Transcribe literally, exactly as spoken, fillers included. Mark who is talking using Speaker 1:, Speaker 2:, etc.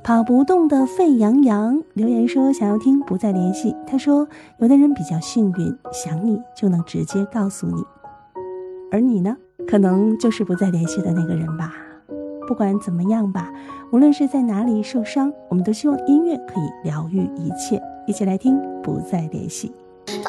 Speaker 1: 跑不动的沸羊羊留言说想要听不再联系。他说有的人比较幸运，想你就能直接告诉你，而你呢，可能就是不再联系的那个人吧。不管怎么样吧，无论是在哪里受伤，我们都希望音乐可以疗愈一切。一起来听不再联系。